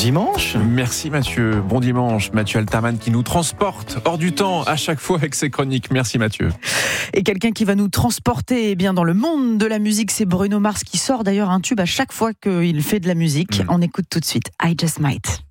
dimanche. Merci Mathieu, bon dimanche. Mathieu Alterman qui nous transporte hors du temps à chaque fois avec ses chroniques. Merci Mathieu. Et quelqu'un qui va nous transporter bien dans le monde de la musique, c'est Bruno Mars qui sort d'ailleurs un tube à chaque fois qu'il fait de la musique. On écoute tout de suite I Just Might.